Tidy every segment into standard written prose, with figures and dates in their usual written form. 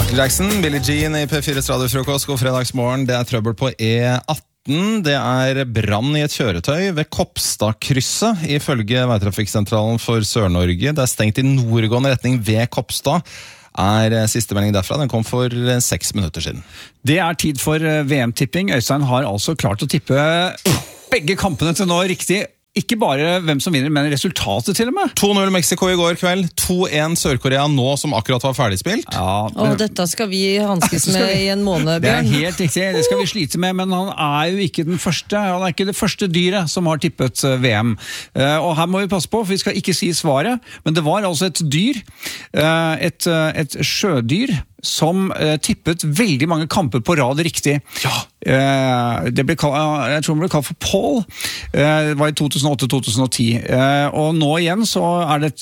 Michael Jackson, Billie Jean i P4s radiofrokost. God fredagsmorgen, det trøbbel på E18. Det brann i et kjøretøy ved Kopstadkrysset, ifølge Veitrafikksentralen for Sør-Norge. Det stengt i nordgående retning ved Kopstad. Siste melding derfra, den kom for 6 minutter siden. Det tid for VM-tipping. Øystein har altså klart å tippe begge kampene til nå riktig. Ikke bare hvem som vinner, men resultatet til og med. 2-0 Mexico i går kveld, 2-1 Sør-Korea nå som akkurat var ferdigspilt. Ja, og dette skal vi hanskes med i en måned, Bjørn. Det helt riktig, det skal vi slite med, men han jo ikke den første. Han ikke det første dyret som har tippet VM. Og her må vi passe på, for vi skal ikke si svaret, men det var altså et dyr, et sjødyr, som tippet veldig mange kamper på rad riktig. Ja. Jeg tror det ble kalt for Paul. Det var i 2008-2010. Og nå igjen så det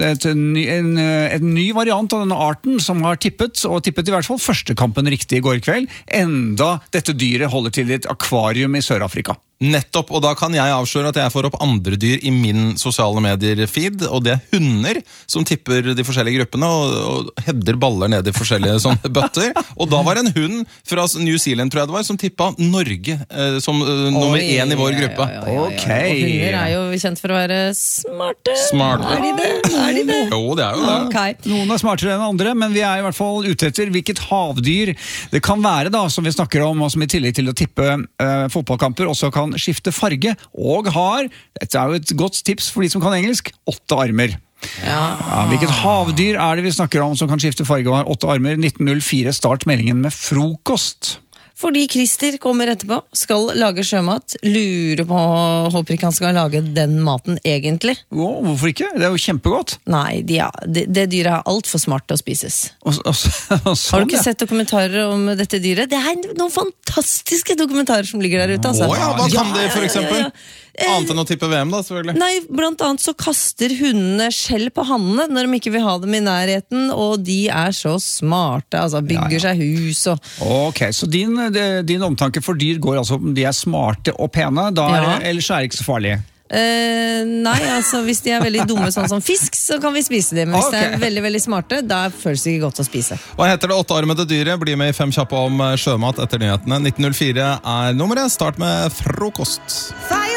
en ny variant av denne arten som har tippet, og tippet i hvert fall første kampen riktig i går kveld, enda dette dyret holder til i et akvarium i Sør-Afrika. Nettopp, og da kan jeg avsløre at jeg får opp andre dyr i min sosiale medier-feed, og det hunder som tipper de forskjellige gruppene og header baller ned i forskjellige sånne bøtter. Og da var en hund fra New Zealand, tror jeg det var, som tippet Norge som nummer 1 i vår gruppe. Ok. Og hunder jo kjent for å være smarte. Smarte. Er de det? Jo, det jo det. Okay. Noen smartere enn andre, men vi i hvert fall ute etter hvilket havdyr det kan være da, som vi snakker om, og som i tillegg til å tippe fotballkamper også kan skifte farge, og har, dette jo et godt tips for de som kan engelsk, 8 armer. Ja, hvilket havdyr det vi snakker om som kan skifte farge og har 8 armer? 1904, start meldingen med frokost. Fordi Christer kommer etterpå, skal lage sjømat, lurer på, håper ikke han skal lage den maten egentlig. Hvorfor ikke? Det jo kjempegodt. Nei, det dyret alt for smart til å spises. Sånn, har du ikke sett dokumentarer om dette dyret? Det noen fantastiske dokumentarer som ligger der ute, altså. Hva kan det for eksempel? Annet enn å tippe VM da, selvfølgelig. Nei, blant annet så kaster hundene skjell på hannene når de ikke vil ha dem i nærheten, og de så smarte, altså bygger seg hus og... Ok, så din omtanke for dyr går altså om de smarte og pene, da ellers det ikke så farlig? Nei, altså hvis de veldig dumme sånn som fisk, så kan vi spise dem. Hvis de veldig, veldig smarte, da føles det ikke godt å spise. Hva heter det 8-armede dyret? Bli med i 5 kjappe om sjømat etter nyhetene. 1904 nummeret. Start med frokost.